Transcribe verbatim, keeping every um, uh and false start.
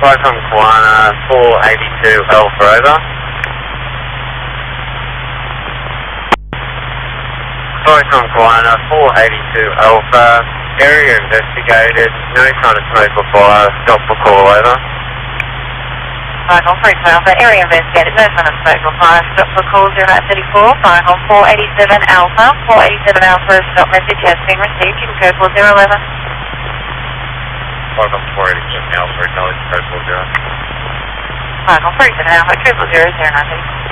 Cyclone Kiwana, four eighty-two Alpha, over. Cyclone Kiwana, four eighty-two Alpha, area investigated, no sign of smoke or fire, stop for call, over. Cyclone three two Alpha, area investigated, no sign of smoke or fire, stop for call zero nine three four, Cyclone four eighty-seven Alpha, four eighty-seven Alpha, stop message has been received, you can code four zero eleven. Cyclone four eighty-seven Alpha, acknowledge code four zero. Cyclone three seven Alpha, triple zero zero nine three four.